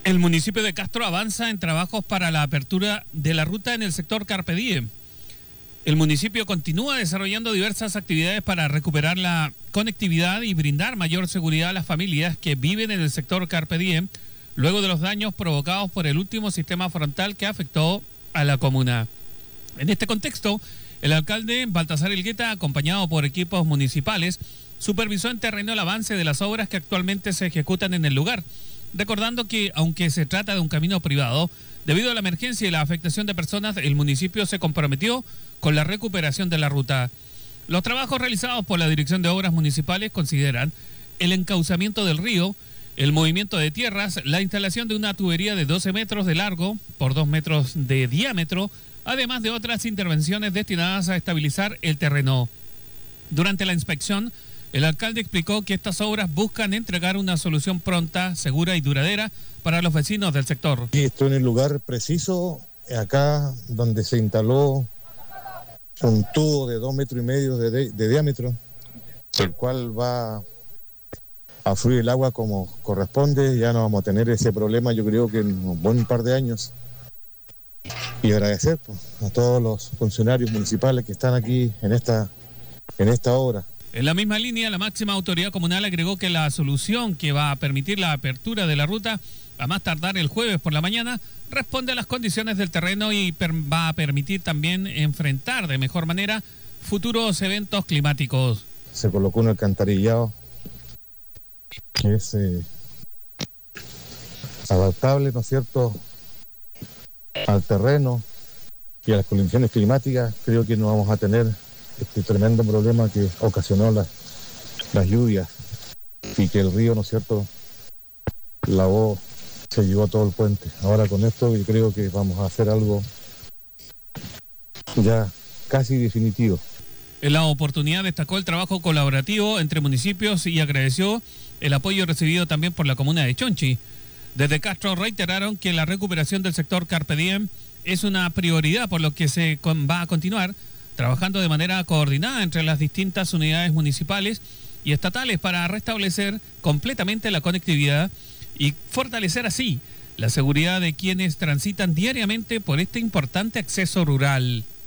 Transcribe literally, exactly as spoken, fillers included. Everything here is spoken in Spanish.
El municipio de Castro avanza en trabajos para la apertura de la ruta en el sector Carpe Diem. El municipio continúa desarrollando diversas actividades para recuperar la conectividad y brindar mayor seguridad a las familias que viven en el sector Carpe Diem, luego de los daños provocados por el último sistema frontal que afectó a la comuna. En este contexto, el alcalde Baltasar Elgueta, acompañado por equipos municipales, supervisó en terreno el avance de las obras que actualmente se ejecutan en el lugar, recordando que, aunque se trata de un camino privado, debido a la emergencia y la afectación de personas, el municipio se comprometió con la recuperación de la ruta. Los trabajos realizados por la Dirección de Obras Municipales consideran el encauzamiento del río, el movimiento de tierras, la instalación de una tubería de doce metros de largo por dos metros de diámetro, además de otras intervenciones destinadas a estabilizar el terreno. Durante la inspección, el alcalde explicó que estas obras buscan entregar una solución pronta, segura y duradera para los vecinos del sector. Y estoy en el lugar preciso, acá donde se instaló un tubo de dos metros y medio de, de, de diámetro, el cual va a fluir el agua como corresponde. Ya no vamos a tener ese problema, yo creo que en un buen par de años. Y agradecer pues, a todos los funcionarios municipales que están aquí en esta, en esta obra. En la misma línea, la máxima autoridad comunal agregó que la solución que va a permitir la apertura de la ruta, a más tardar el jueves por la mañana, responde a las condiciones del terreno y va a permitir también enfrentar de mejor manera futuros eventos climáticos. Se colocó un alcantarillado que es eh, adaptable, ¿no es cierto?, al terreno y a las condiciones climáticas. Creo que no vamos a tener este tremendo problema que ocasionó la, las lluvias y que el río, ¿no es cierto?, lavó, se llevó todo el puente. Ahora con esto yo creo que vamos a hacer algo ya casi definitivo. En la oportunidad destacó el trabajo colaborativo entre municipios y agradeció el apoyo recibido también por la comuna de Chonchi. Desde Castro reiteraron que la recuperación del sector Carpe Diem es una prioridad, por lo que se va a continuar trabajando de manera coordinada entre las distintas unidades municipales y estatales para restablecer completamente la conectividad y fortalecer así la seguridad de quienes transitan diariamente por este importante acceso rural.